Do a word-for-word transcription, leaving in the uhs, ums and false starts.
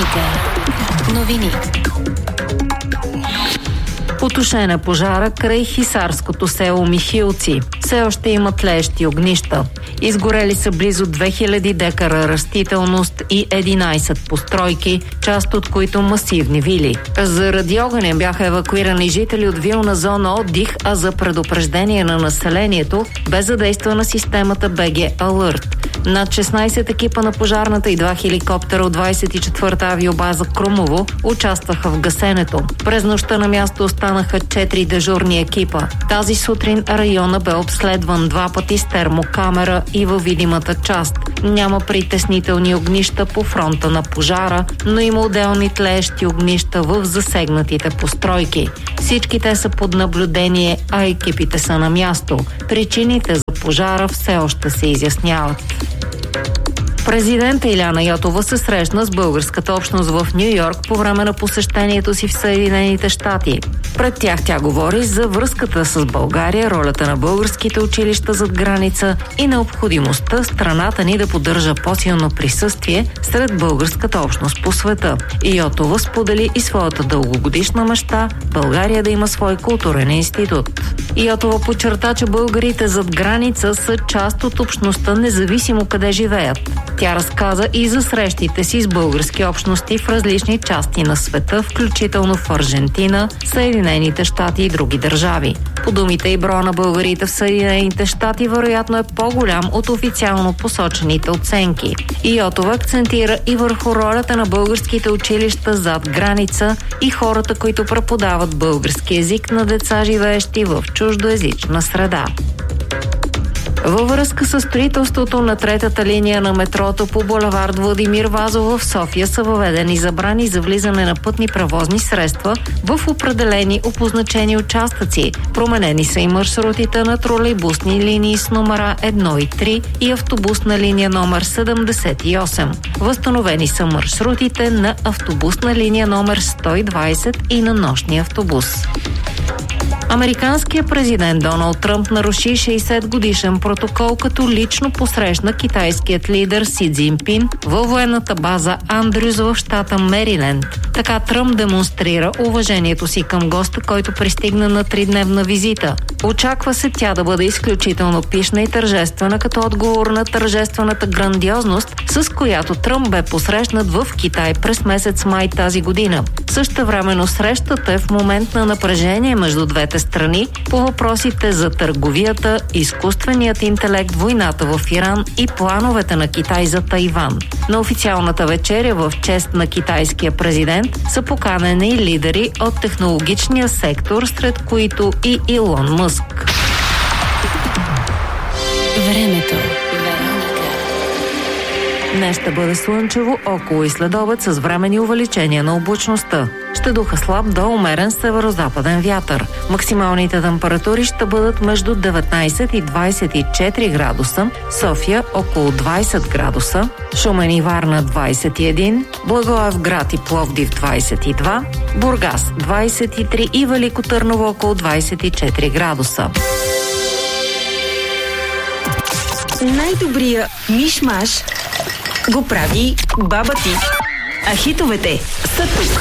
Вероника. Новини. Потушена пожара край хисарското село Михилци. Все още има тлеещи огнища. Изгорели са близо две хиляди декара растителност и единайсет постройки, част от които масивни вили. Заради огъня бяха евакуирани жители от вилна зона отдих, а за предупреждение на населението бе задействана системата би джи Alert. Над шестнайсет екипа на пожарната и два хеликоптера от двайсет и четвърта авиобаза Крумово участваха в гасенето. През нощта на място останаха четири дежурни екипа. Тази сутрин района бе обследван два пъти с термокамера и във видимата част. Няма притеснителни огнища по фронта на пожара, но има отделни тлеещи огнища в засегнатите постройки. Всички те са под наблюдение, а екипите са на място. Причините за пожара все още се изясняват. Президент Иляна Йотова се срещна с българската общност в Ню Йорк по време на посещението си в Съединените щати. Пред тях тя говори за връзката с България, ролята на българските училища зад граница и необходимостта страната ни да поддържа по-силно присъствие сред българската общност по света. И Йотова сподели и своята дългогодишна мечта България да има свой културен институт. И Йотова подчерта, че българите зад граница са част от общността, независимо къде живеят. Тя разказа и за срещите си с български общности в различни части на света, включително в Аржентина, Съединените щати и други държави. По думите и броя на българите в Съединените щати вероятно е по-голям от официално посочените оценки. И Йотова акцентира и върху ролята на българските училища зад граница и хората, които преподават български език на деца, живеещи в чуждоезична среда. Във връзка с строителството на третата линия на метрото по булевард Владимир Вазов в София са въведени забрани за влизане на пътни превозни средства в определени обозначени участъци. Променени са и маршрутите на тролейбусни линии с номера едно и три и автобусна линия номер седемдесет и осем. Възстановени са маршрутите на автобусна линия номер сто и двайсет и на нощния автобус. Американският президент Доналд Тръмп наруши шейсет годишен протокол, като лично посрещна китайският лидер Си Цзинпин във военната база Андрюс в щата Мериленд. Така Тръмп демонстрира уважението си към госта, който пристигна на тридневна визита. Очаква се тя да бъде изключително пишна и тържествена, като отговор на тържествената грандиозност, с която Тръмп бе посрещнат в Китай през месец май тази година. Същевременно срещата е в момент на напрежение между двете страни по въпросите за търговията, изкуственият интелект, войната в Иран и плановете на Китай за Тайван. На официалната вечеря в чест на китайския президент са поканени лидери от технологичния сектор, сред които и Илон Мъск. Времето. Днес ще бъде слънчево, около и следобед с временни увеличения на облачността. Ще духа слаб до умерен северо-западен вятър. Максималните температури ще бъдат между деветнайсет и двайсет и четири градуса, София около двайсет градуса, Шумен и Варна двайсет и един, Благоевград и Пловдив двайсет и два, Бургас двайсет и три и Велико Търново около двайсет и четири градуса. Най-добрия миш-маш го прави баба ти. А хитовете са тук.